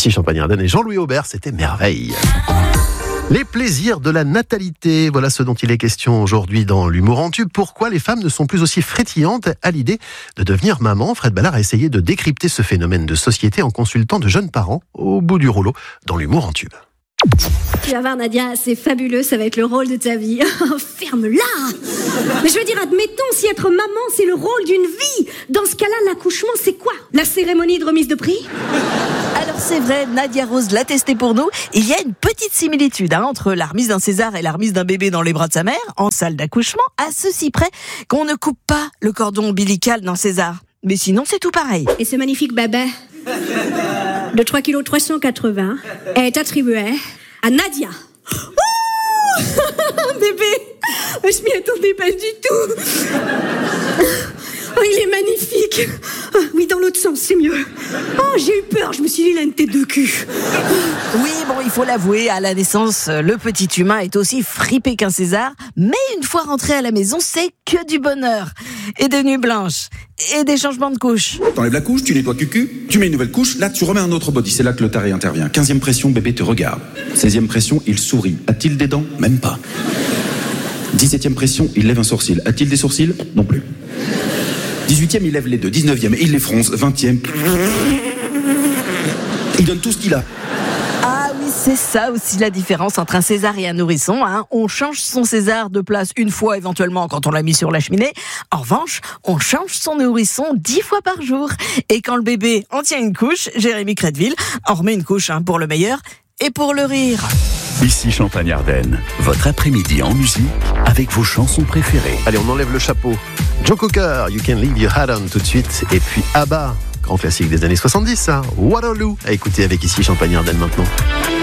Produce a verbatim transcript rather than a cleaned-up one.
Ici Champagne-Ardenne et Jean-Louis Aubert, c'était merveille. Les plaisirs de la natalité, voilà ce dont il est question aujourd'hui dans l'humour en tube. Pourquoi les femmes ne sont plus aussi frétillantes à l'idée de devenir maman? Fred Ballard a essayé de décrypter ce phénomène de société en consultant de jeunes parents au bout du rouleau dans l'humour en tube. Tu vas voir Nadia, c'est fabuleux, ça va être le rôle de ta vie. Ferme-la! Mais je veux dire, admettons, si être maman c'est le rôle d'une vie, dans ce cas-là, l'accouchement c'est quoi? La cérémonie de remise de prix? Alors c'est vrai, Nadia Rose l'a testé pour nous. Il y a une petite similitude hein, entre la remise d'un César et la remise d'un bébé dans les bras de sa mère, en salle d'accouchement, à ceci près qu'on ne coupe pas le cordon ombilical d'un César. Mais sinon, c'est tout pareil. Et ce magnifique bébé de trois virgule trois cent quatre-vingts kilos est attribué à Nadia. Oh bébé, je m'y attendais pas du tout. Oh, il est magnifique. Oh, oui, dans l'autre sens, c'est mieux. Oh, j'ai eu peur, je me suis dit, il a une tête de cul. Oui, bon, il faut l'avouer, à la naissance, le petit humain est aussi fripé qu'un César. Mais une fois rentré à la maison, c'est que du bonheur. Et des nuits blanches. Et des changements de couches. T'enlèves la couche, tu nettoies cucu, tu mets une nouvelle couche, là tu remets un autre body, c'est là que le taré intervient. quinzième pression, bébé te regarde. seizième pression, il sourit. A-t-il des dents? Même pas. dix-septième pression, il lève un sourcil. A-t-il des sourcils? Non plus. dix-huitième, il lève les deux. dix-neuvième, il les fronce. vingtième, il donne tout ce qu'il a. Ah oui, c'est ça aussi la différence entre un César et un nourrisson. Hein. On change son César de place une fois éventuellement quand on l'a mis sur la cheminée. En revanche, on change son nourrisson dix fois par jour. Et quand le bébé en tient une couche, Jérémy Crédville en remet une couche hein, pour le meilleur et pour le rire. Ici Champagne-Ardenne, votre après-midi en musique avec vos chansons préférées. Allez, on enlève le chapeau. Joe Cocker, You Can Leave Your Hat On tout de suite. Et puis ABBA, grand classique des années soixante-dix, ça. Waterloo, à écouter avec Ici Champagne-Ardenne maintenant.